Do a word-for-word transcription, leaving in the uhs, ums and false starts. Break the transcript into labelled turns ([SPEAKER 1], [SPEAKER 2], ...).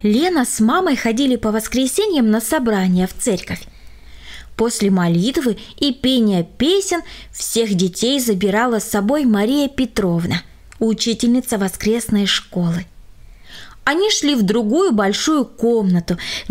[SPEAKER 1] Лена с мамой ходили по воскресеньям на собрания в церковь. После молитвы и пения песен всех детей забирала с собой Мария Петровна, учительница воскресной школы. Они шли в другую большую комнату,